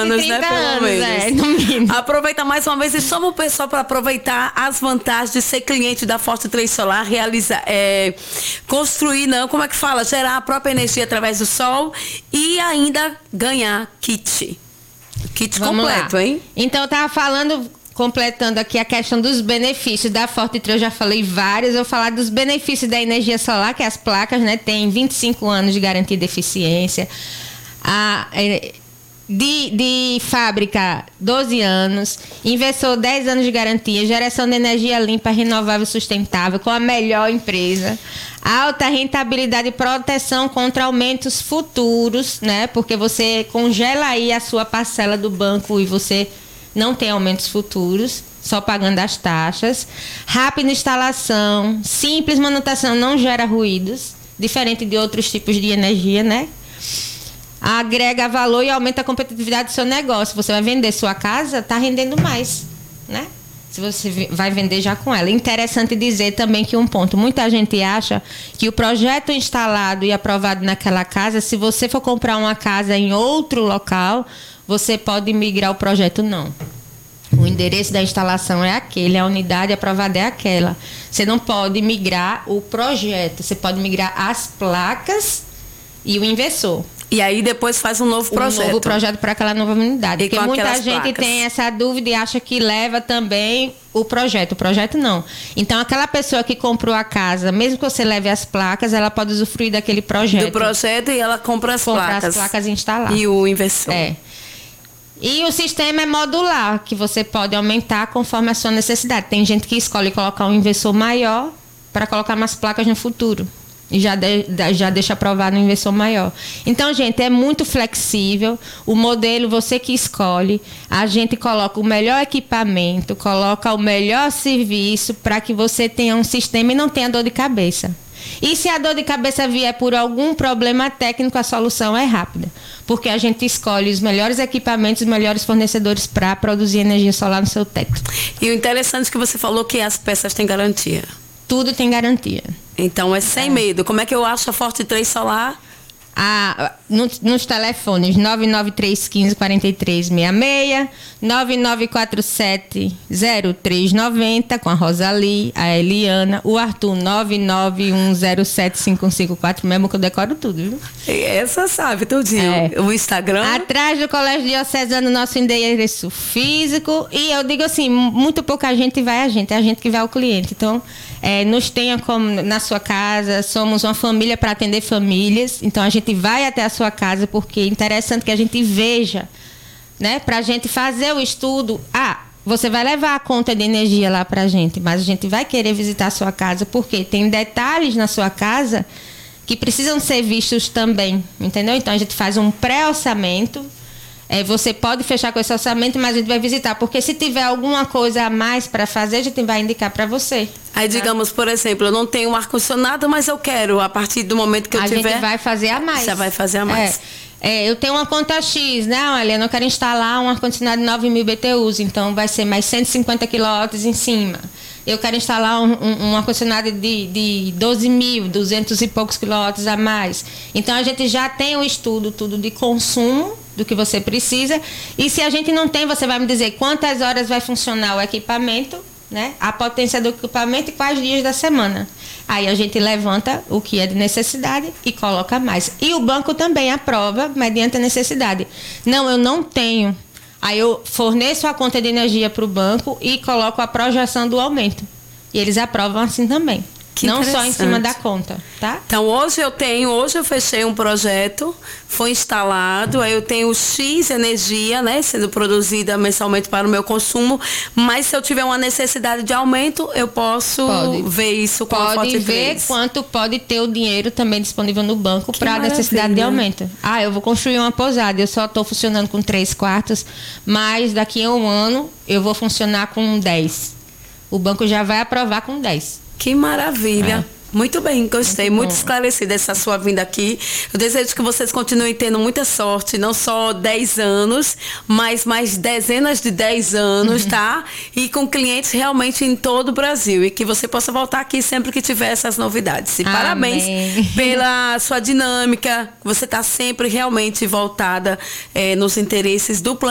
anos, né? Pelo menos. no mínimo. Aproveita mais uma vez e chama o pessoal para aproveitar as vantagens de ser cliente da Forte 3 Solar, construir, como é que fala? Gerar a própria energia através do sol e ainda ganhar kit. Kit Vamos completo, lá. hein? Então, eu estava falando, completando aqui a questão dos benefícios da Forte 3, eu já falei vários, eu vou falar dos benefícios da energia solar, que as placas, né, tem 25 anos de garantia de eficiência, de fábrica 12 anos, inversor 10 anos de garantia, geração de energia limpa, renovável e sustentável, com a melhor empresa, alta rentabilidade e proteção contra aumentos futuros, né, porque você congela aí a sua parcela do banco e você não tem aumentos futuros, só pagando as taxas. Rápida instalação, simples manutenção, não gera ruídos, diferente de outros tipos de energia, né? Agrega valor e aumenta a competitividade do seu negócio. Você vai vender sua casa, está rendendo mais, né? Se você vai vender já com ela. Interessante dizer também que um ponto, muita gente acha que o projeto instalado e aprovado naquela casa, se você for comprar uma casa em outro local, você pode migrar o projeto. Não. O endereço da instalação é aquele, a unidade aprovada é aquela. Você não pode migrar o projeto, você pode migrar as placas e o inversor. E aí depois faz um novo projeto. Um novo projeto para aquela nova unidade. E porque muita gente placas. tem essa dúvida e acha que leva também o projeto. O projeto não. Então, aquela pessoa que comprou a casa, mesmo que você leve as placas, ela pode usufruir daquele projeto. Do projeto e ela compra as placas. As placas e instalar. E o inversor. E o sistema é modular, que você pode aumentar conforme a sua necessidade. Tem gente que escolhe colocar um inversor maior para colocar mais placas no futuro. E já deixa aprovado um inversor maior. Então, gente, é muito flexível. O modelo, você que escolhe. A gente coloca o melhor equipamento, coloca o melhor serviço para que você tenha um sistema e não tenha dor de cabeça. E se a dor de cabeça vier por algum problema técnico, a solução é rápida. Porque a gente escolhe os melhores equipamentos, os melhores fornecedores para produzir energia solar no seu teto. E o interessante é que você falou que as peças têm garantia. Tudo tem garantia. Então é sem medo. Como é que eu acho a Forte 3 Solar? Nos telefones 99315 4366, 9947 0390 com a Rosali, a Eliana, o Arthur 991075154, mesmo que eu decoro tudo, viu? Essa sabe, tudinho. O Instagram. Atrás do Colégio Diocesano, nosso endereço físico. E eu digo assim, muito pouca gente vai é a gente que vai ao cliente. Então, nos tenha como na sua casa, somos uma família para atender famílias. Então, a gente vai até a sua casa, porque é interessante que a gente veja, né? Para a gente fazer o estudo. Você vai levar a conta de energia lá para a gente, mas a gente vai querer visitar a sua casa, porque tem detalhes na sua casa que precisam ser vistos também, entendeu? Então, a gente faz um pré-orçamento. Você pode fechar com esse orçamento, mas a gente vai visitar, porque se tiver alguma coisa a mais para fazer, a gente vai indicar para você. Aí, digamos, por exemplo, eu não tenho um ar-condicionado, mas eu quero, a partir do momento que eu tiver... A gente vai fazer a mais. Você vai fazer a mais. Eu tenho uma conta X, né, olha, eu não quero instalar um ar-condicionado de 9.000 BTUs, então vai ser mais 150 kW em cima. Eu quero instalar um ar-condicionado de 12.200 e poucos quilowatts a mais. Então, a gente já tem o estudo tudo de consumo, do que você precisa. E se a gente não tem, você vai me dizer quantas horas vai funcionar o equipamento, né? A potência do equipamento e quais dias da semana. Aí a gente levanta o que é de necessidade e coloca mais. E o banco também aprova mediante a necessidade. Não, eu não tenho. Aí eu forneço a conta de energia para o banco e coloco a projeção do aumento. E eles aprovam assim também. Que não só em cima da conta, tá? Então, hoje eu fechei um projeto, foi instalado, aí eu tenho X energia, né, sendo produzida mensalmente para o meu consumo, mas se eu tiver uma necessidade de aumento, eu posso ver isso com a Forte 3. Pode ver quanto pode ter o dinheiro também disponível no banco para a necessidade de aumento. Eu vou construir uma pousada, eu só estou funcionando com 3/4, mas daqui a um ano eu vou funcionar com 10. O banco já vai aprovar com 10. Que maravilha. Muito bem, gostei. Muito esclarecida essa sua vinda aqui. Eu desejo que vocês continuem tendo muita sorte, não só 10 anos, mas mais dezenas de 10 anos, tá? E com clientes realmente em todo o Brasil. E que você possa voltar aqui sempre que tiver essas novidades. E parabéns pela sua dinâmica. Você está sempre realmente voltada nos interesses do planeta.